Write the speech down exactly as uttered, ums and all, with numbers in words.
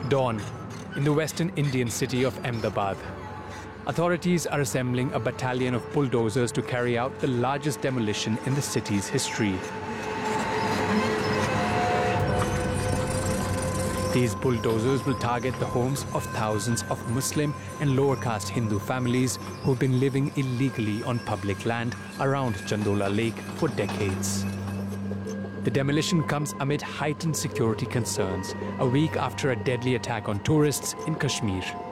Dawn, in the western Indian city of Ahmedabad. Authorities are assembling a battalion of bulldozers to carry out the largest demolition in the city's history. These bulldozers will target the homes of thousands of Muslim and lower caste Hindu families who've been living illegally on public land around Chandola Lake for decades. The demolition comes amid heightened security concerns, a week after a deadly attack on tourists in Kashmir.